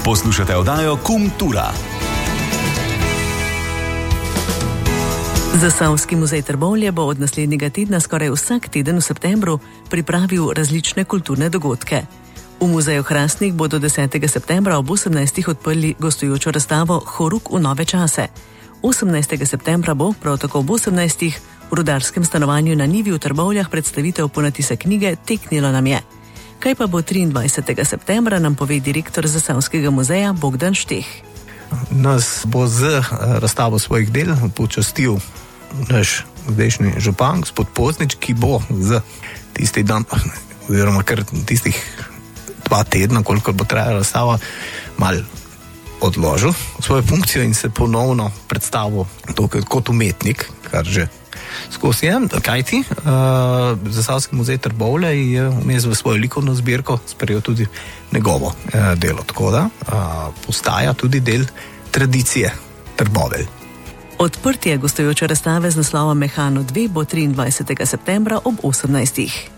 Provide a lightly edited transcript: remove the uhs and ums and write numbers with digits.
Poslušate oddajo Kultura. Zasavski muzej Trbovlje bo od naslednjega tedna skoraj vsak teden v septembru pripravil različne kulturne dogodke. V muzeju Hrastnik bodo 10. septembra ob 18. odprli gostujočo razstavo Horuk v nove čase. 18. septembra bo, prav tako ob 18. v rudarskem stanovanju na Nivi v Trbovljah predstavitev ponatisa knjige Teknilo nam je. Kaj pa bo 23. septembra, nam pove direktor Zasavskega muzeja Bogdan Šteh. Nas bo z razstavo svojih del počastil naš zdajšnji župan, gospod Poznič, ki bo z tisti dan, oziroma kar tistih 2 tedna, koliko bo trajala razstava, malo odložil svojo funkcijo in se ponovno predstavil kot umetnik, kar že skozi je. Kajti Zasavski muzej Trbovlje je vmes v svojo likovno zbirko sprejel tudi njegovo delo, tako da postaja tudi del tradicije Trbovelj. Odprtje gostujoče razstave z naslovom Mehano 2 bo 23. septembra ob 18.